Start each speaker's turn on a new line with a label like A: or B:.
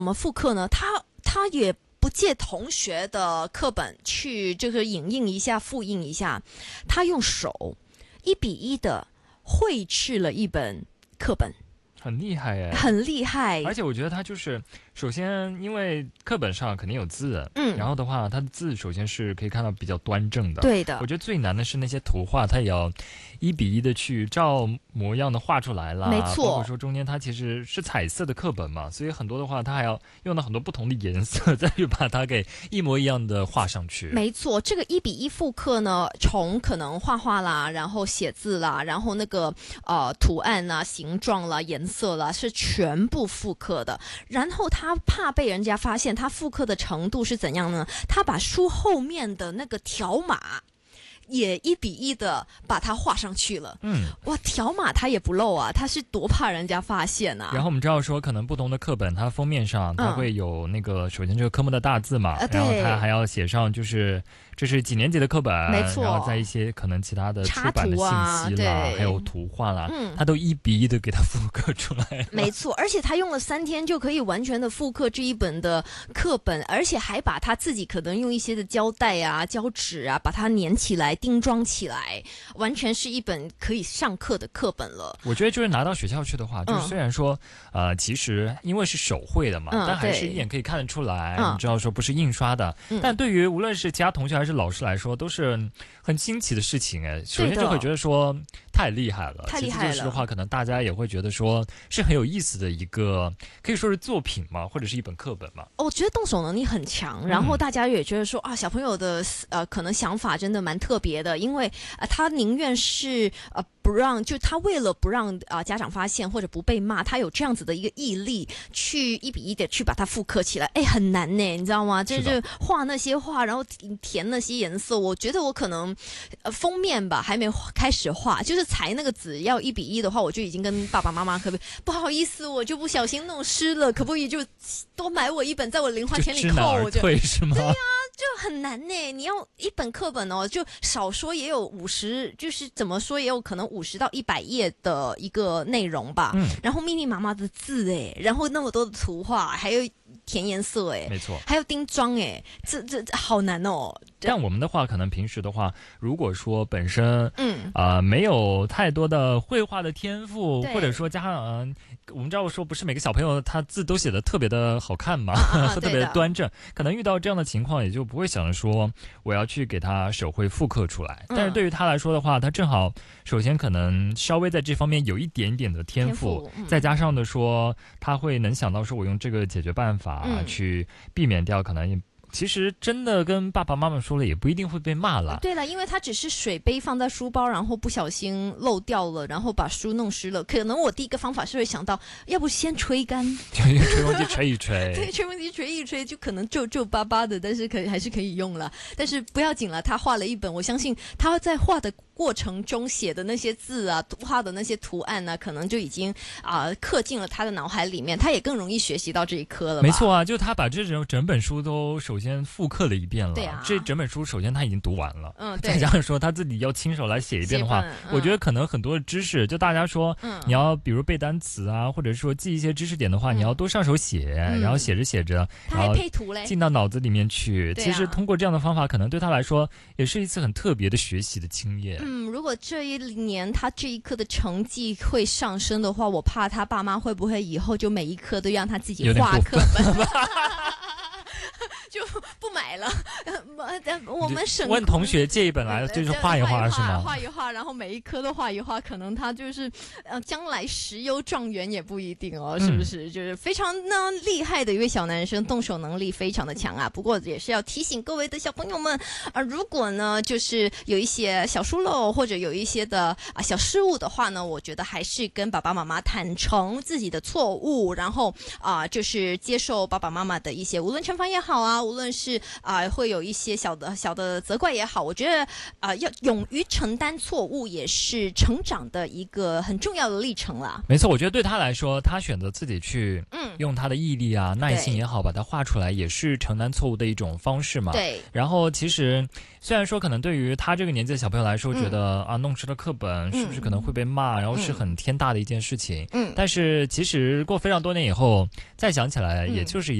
A: 我们复课呢，他也不借同学的课本去这个影印一下、复印一下，他用手1:1的绘制了一本课本，
B: 很厉害哎，
A: 很厉害。
B: 而且我觉得他就是首先因为课本上肯定有字，然后的话他的字首先是可以看到比较端正的，
A: 对的。
B: 我觉得最难的是那些图画，他也要1:1的去照模样的画出来啦，
A: 没错。
B: 包括说中间它其实是彩色的课本嘛，所以很多的话他还要用到很多不同的颜色，再去把它给一模一样的画上去。
A: 没错，这个1:1复刻呢，从可能画画啦，然后写字啦，然后那个图案啦、形状啦、颜色啦，是全部复刻的。然后他怕被人家发现他复刻的程度是怎样呢？他把书后面的那个条码也1:1的把它画上去了。哇，条码它也不漏啊，他是多怕人家发现啊。
B: 然后我们知道说，可能不同的课本，它封面上它会有那个，首先这个科目的大字嘛，然后它还要写上就是这是几年级的课本，
A: 没错，
B: 然后在一些可能其他的出版的信息啦，还有图画啦，它都1:1的给它复刻出来了。
A: 没错，而且他用了3天就可以完全的复刻这一本的课本，而且还把他自己可能用一些的胶带啊、胶纸啊，把它粘起来、钉装起来，完全是一本可以上课的课本了。
B: 我觉得就是拿到学校去的话，就是虽然说其实因为是手绘的嘛，但还是一眼可以看得出来，你知道说不是印刷的，但对于无论是其他同学还是老师来说，都是很新奇的事情哎。首先就会觉得说太厉害了，
A: 太厉害了。
B: 其次就是的话，可能大家也会觉得说是很有意思的一个，可以说是作品嘛，或者是一本课本嘛。
A: 我觉得动手能力很强，然后大家也觉得说小朋友的可能想法真的蛮特别的，因为他宁愿是不让，就他为了不让家长发现或者不被骂，他有这样子的一个毅力，去1:1的去把它复刻起来，很难呢，你知道吗？就是画那些画，然后填那些颜色，我觉得我可能封面吧还没开始画，就是裁那个纸要1:1的话，我就已经跟爸爸妈妈可不可以不好意思，我就不小心弄湿了，可不可以就多买我一本，在我零花钱里扣？
B: 退是吗？
A: 对呀，就很难呢。你要一本课本哦，就少说也有50，就是怎么说也有可能50到100页的一个内容吧。然后密密麻麻的字然后那么多的图画，还有填颜色
B: 没错，
A: 还有钉装这好难哦。
B: 但我们的话，可能平时的话，如果说本身没有太多的绘画的天赋，或者说加上我们知道说不是每个小朋友他字都写的特别的好看嘛，特别的端正，可能遇到这样的情况也就不会想着说我要去给他手绘复刻出来。但是对于他来说的话，他正好首先可能稍微在这方面有一点点的天赋，再加上的说他会能想到说我用这个解决办法去避免掉可能。其实真的跟爸爸妈妈说了，也不一定会被骂了。
A: 对了，因为他只是水杯放在书包，然后不小心漏掉了，然后把书弄湿了。可能我第一个方法是会想到，要不先吹干，
B: 用吹风机吹一吹。
A: 对，吹风机吹一吹，就可能皱巴巴的，但是还是可以用了。但是不要紧了，他画了一本，我相信他在画的过程中写的那些字啊，画的那些图案啊，可能就已经刻进了他的脑海里面，他也更容易学习到这一科了吧。
B: 没错啊，就他把这整本书都首先复刻了一遍了。
A: 对啊，
B: 这整本书首先他已经读完了，
A: 对，
B: 再加上说他自己要亲手来写一遍的话，我觉得可能很多的知识，就大家说你要比如背单词啊，或者说记一些知识点的话，你要多上手写，然后写着写着，
A: 他还配图嘞，
B: 进到脑子里面去。其实通过这样的方法，可能对他来说也是一次很特别的学习的经验。
A: 如果这一年他这一科的成绩会上升的话，我怕他爸妈会不会以后就每一科都让他自己画课本。就不买了，我们省
B: 问同学借一本来，就是画一画是吗？
A: 画一画，然后每一科都画一画，可能他就是将来石优状元也不一定哦，是不是？就是非常厉害的一位小男生，动手能力非常的强啊。不过也是要提醒各位的小朋友们如果呢就是有一些小疏漏或者有一些的小失误的话呢，我觉得还是跟爸爸妈妈坦诚自己的错误，然后就是接受爸爸妈妈的一些无论惩罚也好啊，无论是会有一些些小的责怪也好，我觉得要勇于承担错误也是成长的一个很重要的历程啦。
B: 没错，我觉得对他来说，他选择自己去用他的毅力啊、耐心也好，把它画出来，也是承担错误的一种方式嘛。
A: 对。
B: 然后其实虽然说可能对于他这个年纪的小朋友来说，觉得弄湿了课本是不是可能会被骂，然后是很天大的一件事情。但是其实过非常多年以后再想起来，也就是